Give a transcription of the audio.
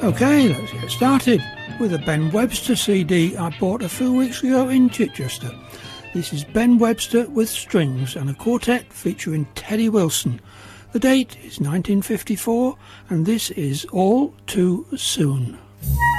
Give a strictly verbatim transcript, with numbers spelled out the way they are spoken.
Okay, let's get started with a Ben Webster C D I bought a few weeks ago in Chichester. This is Ben Webster with Strings and a quartet featuring Teddy Wilson. The date is nineteen fifty-four and this is All Too Soon.